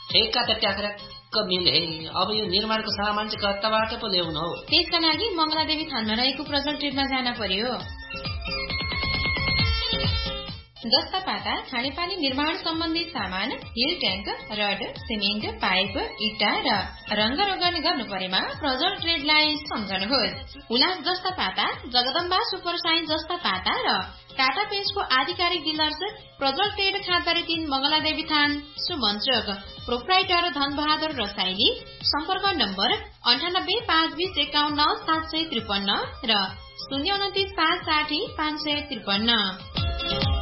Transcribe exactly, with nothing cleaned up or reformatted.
ठेक्का त ट्याक्राक्क मिले। अब यो निर्माणको सामान चाहिँ कताबाट पो ल्याउनु हो? त्यसका लागि मंगलादेवी थानमा रहेको प्रजल ट्रेडमा जान पर्यो। जस्ता पाता खानेपानी निर्माण सम्बन्धी सामान, hill tank, rod, cement, pipe, इटा र रंग रोगन गर्नु परेमा प्रजल ट्रेडलाई सम्झनुहोस्। उलास जस्ता पाता, जगदम्बा सुपर साइन्स जस्ता पाता र टाटा पेन्ट्सको आधिकारिक डिलर्स प्रजल ट्रेड खाँदरी तीन मंगलादेवी थान सुमन चोक। प्रोप्राइटर धनबहादुर रसाइली। सम्पर्क नम्बर अन्ठानब्बे पाँच बीस एकाउन्न सात सय त्रिपन्न र शून्य उन्तिस पाँच साठी पाँच सय त्रिपन्न।